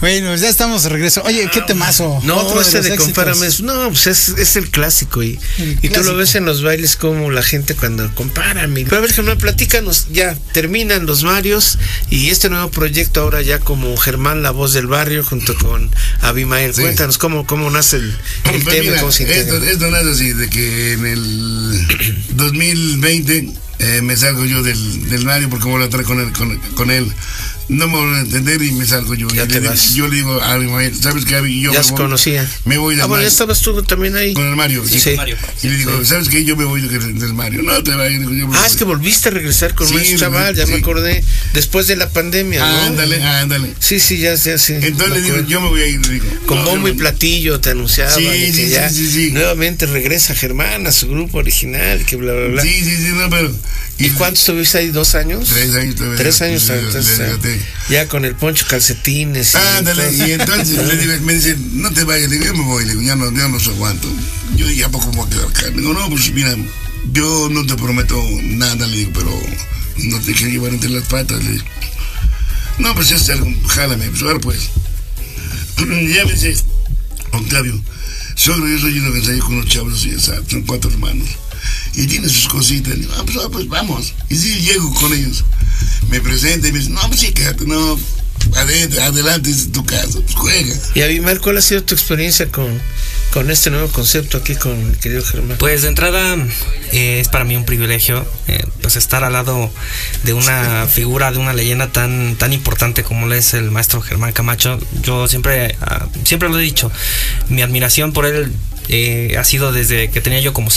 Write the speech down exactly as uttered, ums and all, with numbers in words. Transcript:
Bueno, ya estamos de regreso. Oye, qué temazo. No, Otro este de, de compárame, no, pues es, es el clásico y, El y tú clásico. lo ves en los bailes como la gente cuando compárame. Pero a ver, Germán, platícanos, ya terminan los Marios y este nuevo proyecto ahora ya como Germán, la voz del barrio, junto con Abimael. Sí. Cuéntanos cómo, cómo nace el, el Pues tema, mira, cómo se integra. esto, esto nace así, de que en el dos mil veinte eh, me salgo yo del, del Mario porque voy a tratar con él, con, con él. No me voy a entender y me salgo yo. Ya Y te le- vas. Yo le digo a Abimael, ¿sabes qué? Abi? Yo Ya me se voy- conocía. Me voy del Ah, bueno, ya Mario. estabas tú también ahí. Con el Mario. Sí, Sí. sí. Mario. Y le digo, ¿sabes qué? Yo me voy del, del Mario. No te vayas. Digo, yo me Ah, voy. es que volviste a regresar con Sí, Maestro Chaval, ya sí. me acordé. Después de la pandemia, ¿no? Ándale, ándale. Sí, sí, ya, ya, sí. Entonces me le digo, acuerdo. yo me voy a ir. Le digo, Con no, bombo y Germán. platillo te anunciaban Sí, y que sí, ya sí, sí, sí. nuevamente regresa Germán a su grupo original, que bla, bla, bla. Sí, sí, sí, no, pero. ¿Y cuánto estuviste ahí? ¿Dos años? Tres años todavía. Tres años, Le- le- entonces, le- le- ya con el poncho calcetines. Y Ándale, todo. y entonces le digo, me dice, no te vayas, le digo, yo me voy, le digo, ya no, ya no se aguanto. Yo ya poco me voy a quedar acá. Le digo, no, pues mira, yo no te prometo nada, le digo, pero no te quiero llevar entre las patas, le digo. No, pues este algo, jálame, pues ahora pues. Ya me dice, Octavio, solo yo soy uno que salió con unos chavos así, ¿sabes? Son cuatro hermanos. Y tiene sus cositas. Le digo, ah, pues, ah, pues vamos. Y sí, llego con ellos. Me presenta y me dice, no, pues sí, quédate, no, adentro, adelante, es tu casa, pues juega. Y Abimael, ¿cuál ha sido tu experiencia con, con este nuevo concepto aquí con el querido Germán? Pues de entrada eh, es para mí un privilegio eh, pues estar al lado de una figura, de una leyenda tan tan importante como lo es el maestro Germán Camacho. Yo siempre ah, siempre lo he dicho, mi admiración por él eh, ha sido desde que tenía yo como